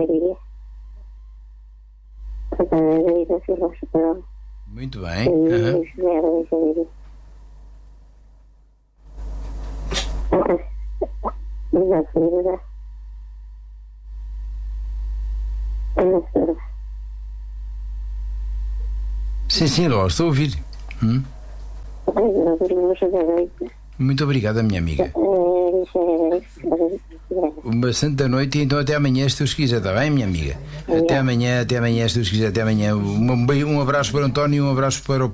Muito bem. Uhum. Sim, Laura, estou a ouvir. Muito obrigado, minha amiga. Uma santa noite e então até amanhã, se Deus quiser, está bem, minha amiga? Até amanhã, se Deus quiser, até amanhã. Um abraço para o António e um abraço para o